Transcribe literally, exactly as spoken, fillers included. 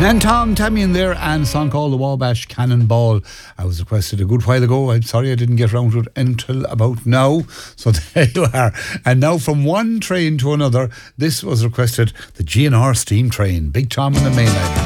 Nan Tom, Tammy in there, and a song called The Wabash Cannonball. I was requested a good while ago. I'm sorry I didn't get around to it until about now. So there you are. And now from one train to another, this was requested, the G N R Steam Train. Big Tom and the Mainline.